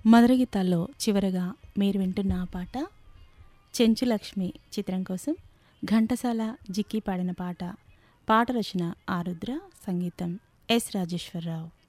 మధుర గీతాల్లో చివరగా మీరు వింటున్న ఆ పాట చెంచు లక్ష్మి చిత్రం కోసం ఘంటసాల జిక్కి పాడిన పాట. పాట రచన ఆరుద్ర, సంగీతం ఎస్ రాజేశ్వరరావు.